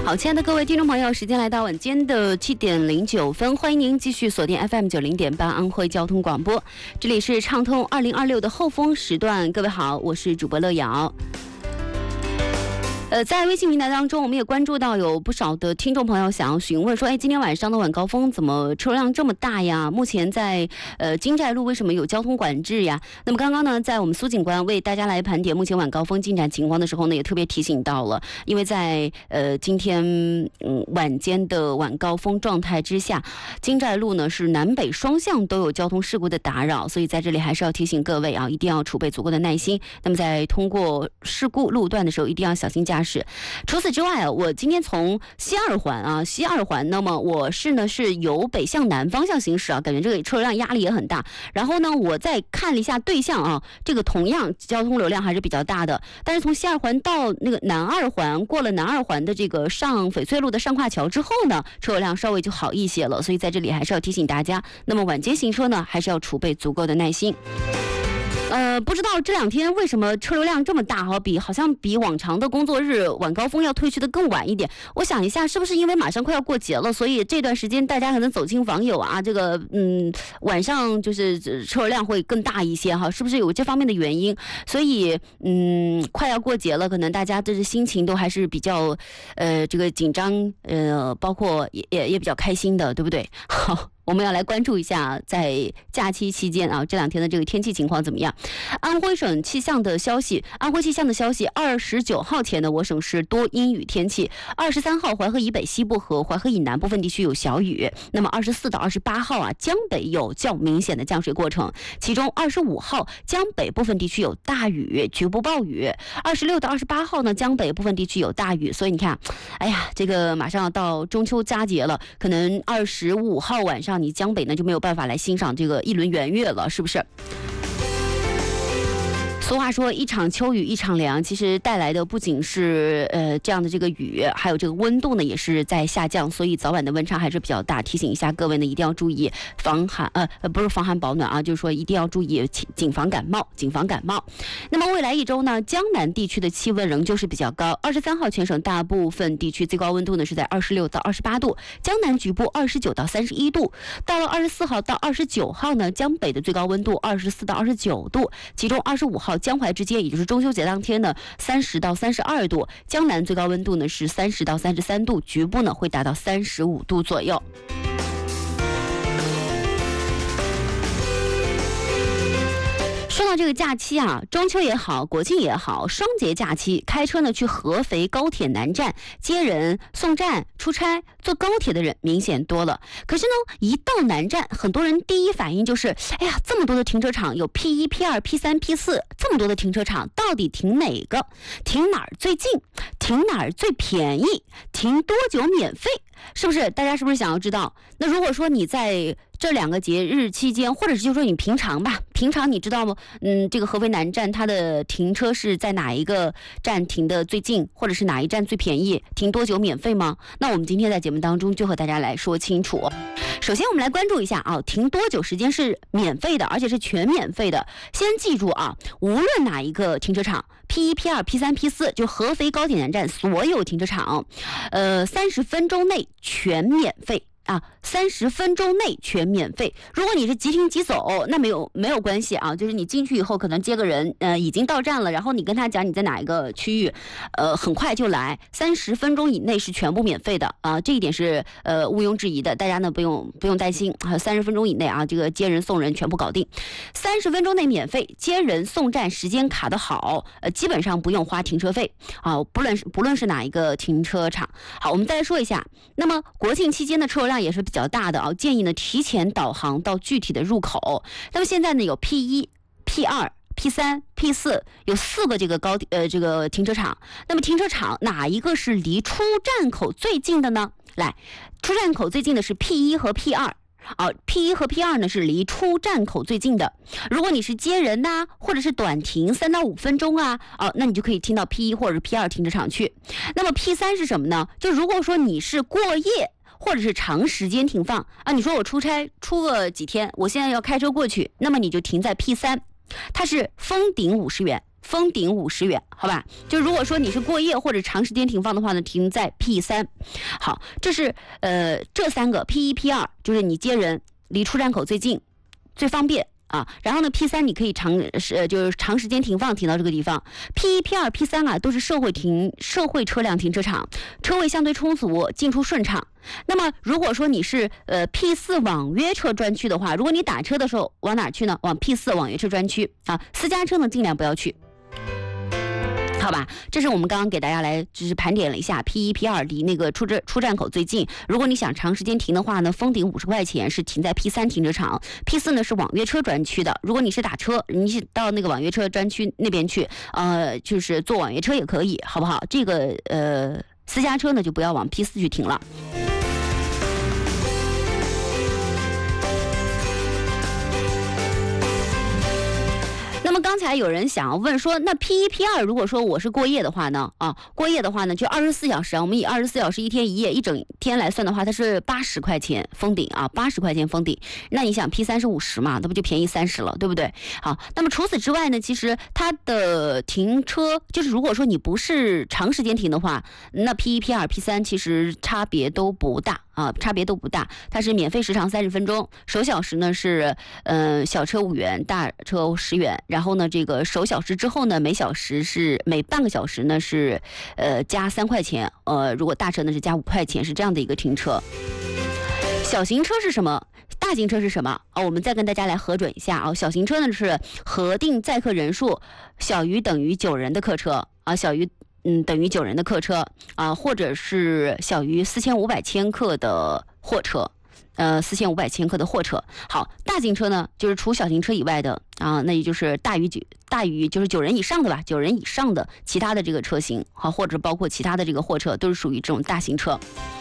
好，亲爱的各位听众朋友，时间来到晚间的7点09分，欢迎您继续锁定 FM90.8安徽交通广播，这里是畅通2026的后风时段。各位好，我是主播乐瑶。在微信平台当中，我们也关注到有不少的听众朋友想要询问说，今天晚上的晚高峰怎么车辆这么大呀？目前在金寨路为什么有交通管制呀？那么刚刚呢，在我们苏警官为大家来盘点目前晚高峰进展情况的时候呢，也特别提醒到了，因为在今天晚间的晚高峰状态之下，金寨路呢是南北双向都有交通事故的打扰，所以在这里还是要提醒各位啊，一定要储备足够的耐心。那么在通过事故路段的时候，一定要小心驾驶。除此之外啊，我今天从西二环，那么我是由北向南方向行驶啊，感觉这个车辆压力也很大。然后呢，我再看了一下对向啊，这个同样交通流量还是比较大的。但是从西二环到那个南二环，过了南二环的这个上翡翠路的上跨桥之后呢，车流量稍微就好一些了。所以在这里还是要提醒大家，那么晚间行车呢，还是要储备足够的耐心。不知道这两天为什么车流量这么大，好像比往常的工作日晚高峰要推迟的更晚一点。我想一下，是不是因为马上快要过节了，所以这段时间大家可能走亲访友啊，这个晚上就是车流量会更大一些哈，是不是有这方面的原因？所以快要过节了，可能大家的心情都还是比较这个紧张，包括也比较开心的，对不对？好。我们要来关注一下在假期期间啊，这两天的这个天气情况怎么样？安徽气象的消息，29号前呢，我省是多阴雨天气；23号淮河以北西部和淮河以南部分地区有小雨。那么24到28号啊，江北有较明显的降水过程，其中25号江北部分地区有大雨，局部暴雨；26到28号呢，江北部分地区有大雨。所以你看，哎呀，这个马上要到中秋佳节了，可能25号晚上。你江北呢就没有办法来欣赏这个一轮圆月了，是不是？俗话说一场秋雨一场凉，其实带来的不仅是这样的这个雨，还有这个温度呢也是在下降，所以早晚的温差还是比较大。提醒一下各位呢，一定要注意不是防寒保暖啊，就是说一定要注意谨防感冒。那么未来一周呢，江南地区的气温仍旧是比较高。23号全省大部分地区最高温度呢是在26到28度，江南局部29到31度。到了24号到29号呢，江北的最高温度24到29度，其中25号江淮之间，也就是中秋节当天呢，30到32度，江南最高温度呢是30到33度，局部呢会达到35度左右。说到这个假期啊，中秋也好，国庆也好，双节假期开车呢去合肥高铁南站接人送站出差坐高铁的人明显多了。可是呢，一到南站，很多人第一反应就是，哎呀，这么多的停车场，有 P1 P2 P3 P4， 这么多的停车场，到底停哪个？停哪儿最近？停哪儿最便宜？停多久免费？是不是？大家是不是想要知道？那如果说你在这两个节日期间，或者是就说你平常你知道吗？这个合肥南站它的停车是在哪一个站停的最近，或者是哪一站最便宜，停多久免费吗？那我们今天在节目当中就和大家来说清楚。首先我们来关注一下啊，停多久时间是免费的，而且是全免费的。先记住啊，无论哪一个停车场，P1 P2 P3 P4， 就合肥高铁南站所有停车场，30分钟内全免费。30分钟内全免费。如果你是即停即走，那没有关系啊，就是你进去以后可能接个人，已经到站了，然后你跟他讲你在哪一个区域，很快就来，30分钟以内是全部免费的啊，这一点是毋庸置疑的，大家呢不用担心，30分钟以内啊，这个接人送人全部搞定，30分钟内免费，接人送站时间卡得好，基本上不用花停车费啊，不论是哪一个停车场。好，我们再来说一下，那么国庆期间的车流量也是比较大的啊，建议呢提前导航到具体的入口。那么现在呢有 P1 P2 P3 P4 有4个这个停车场，那么停车场哪一个是离出站口最近的呢？来，出站口最近的是 P1 和 P2。P1 和 P2 呢是离出站口最近的。如果你是接人呐，或者是短停3到5分钟啊，那你就可以停到 P1 或者是 P2 停车场去。那么 P3 是什么呢？就如果说你是过夜或者是长时间停放啊，你说我出差出个几天，我现在要开车过去，那么你就停在 P3，它是封顶50元封顶50元，好吧？就如果说你是过夜或者长时间停放的话呢，停在 P3。好，这是这3个 P1、P2，就是你接人离出站口最近、最方便。然后呢 ，P3 你可以就是长时间停放，停到这个地方。P1、P2、P3 啊，都是社会车辆停车场，车位相对充足，进出顺畅。那么如果说你是P4 网约车专区的话，如果你打车的时候往哪去呢？往 P4 网约车专区啊，私家车呢尽量不要去。好吧，这是我们刚刚给大家来就是盘点了一下 P1、P2 离那个出站口最近。如果你想长时间停的话呢，封顶50块钱是停在 P3 停车场 ，P4 呢是网约车专区的。如果你是打车，你是到那个网约车专区那边去，就是坐网约车也可以，好不好？这个私家车呢就不要往 P4 去停了。那么刚才有人想要问说，那 P1、P2 如果说我是过夜的话呢，过夜的话呢就24小时啊，我们以24小时1天1夜1整天来算的话，它是80块钱封顶啊，80块钱封顶。那你想 P3 是50嘛，那不就便宜30了，对不对？好，那么除此之外呢，其实它的停车就是如果说你不是长时间停的话，那 P1、P2、P3 其实差别都不大。差别都不大，它是免费时长30分钟，首小时呢是小车5元，大车10元，然后呢这个首小时之后呢每半个小时呢是加3块钱，如果大车呢是加5块钱，是这样的一个停车。小型车是什么？大型车是什么？我们再跟大家来核准一下啊。小型车呢是核定载客人数小于等于9人的客车啊，小于等于9人的客车或者是小于4500千克的货车，4500千克的货车。好，大型车呢，就是除小型车以外的那也就是大于就是9人以上的吧，9人以上的其他的这个车型，好，或者包括其他的这个货车，都是属于这种大型车。